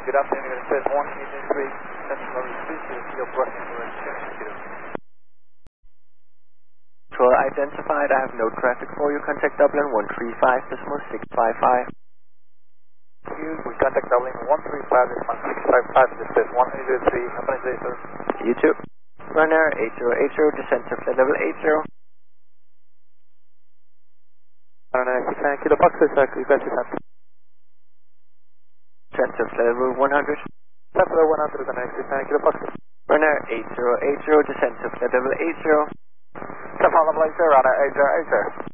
good afternoon, Unit Space 1883, Central Level 3, Field Crossing, Control identified, I have no traffic for you. Contact Dublin 135.655. We contact Dublin 135.655, Unit Space 1883, have a nice day, sir. You too. Runner 8080, descent to flight level 80. Runner 69 Kilo Foxtrot, sir, request descent. Descent to flight level 100. Descent level 100, runner 69 Kilo Foxtrot. Runner 8080, descent to flight level 80. Descent level 80, runner 8080.